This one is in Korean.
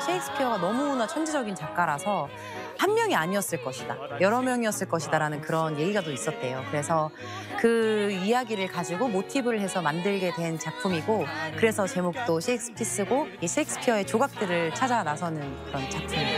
셰익스피어가 너무나 천재적인 작가라서 한 명이 아니었을 것이다, 여러 명이었을 것이다라는 그런 얘기가 또 있었대요. 그래서 그 이야기를 가지고 모티브를 해서 만들게 된 작품이고, 그래서 제목도 셰익스피스고 이 셰익스피어의 조각들을 찾아 나서는 그런 작품입니다.